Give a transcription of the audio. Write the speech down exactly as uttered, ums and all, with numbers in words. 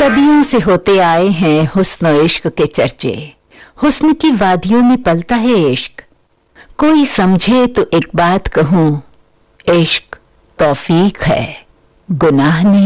सदियों से होते आए हैं हुस्न और इश्क के चर्चे। हुस्न की वादियों में पलता है इश्क। कोई समझे तो एक बात कहूं, इश्क तौफीक है, गुनाह नहीं।